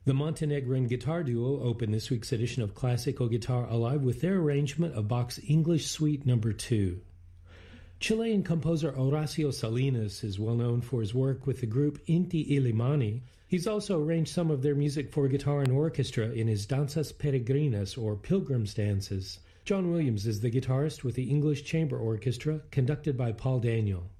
The Montenegrin guitar duo opened this week's edition of Classical Guitar Alive with their arrangement of Bach's English Suite No. 2. Chilean composer Horacio Salinas is well known for his work with the group Inti Illimani. He's also arranged some of their music for guitar and orchestra in his Danzas Peregrinas, or Pilgrim's Dances. John Williams is the guitarist with the English Chamber Orchestra, conducted by Paul Daniel.